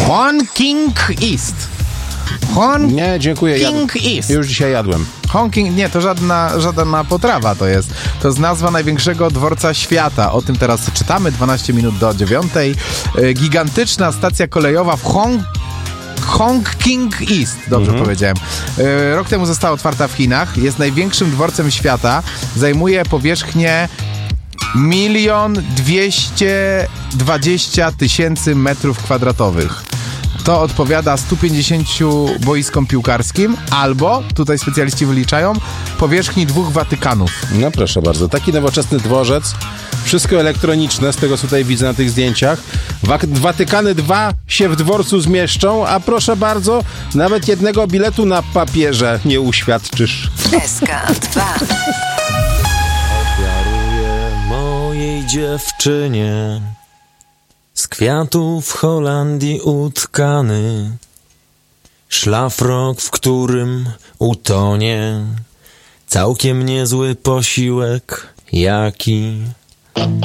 Honking East. Nie, dziękuję. East. Już dzisiaj jadłem. Honking, nie, to żadna potrawa to jest. To jest nazwa największego dworca świata. O tym teraz czytamy, 12 minut do 9. Gigantyczna stacja kolejowa w Honking East, dobrze powiedziałem. Rok temu została otwarta w Chinach. Jest największym dworcem świata. Zajmuje powierzchnię 1,220 000 metrów kwadratowych. To odpowiada 150 boiskom piłkarskim albo, tutaj specjaliści wyliczają, powierzchni 2 Watykanów. No proszę bardzo, taki nowoczesny dworzec, wszystko elektroniczne, z tego co tutaj widzę na tych zdjęciach. Watykany 2 się w dworcu zmieszczą, a proszę bardzo, nawet jednego biletu na papierze nie uświadczysz. SK2. Ofiaruję mojej dziewczynie z kwiatów w Holandii utkany szlafrok, w którym utonie całkiem niezły posiłek, jaki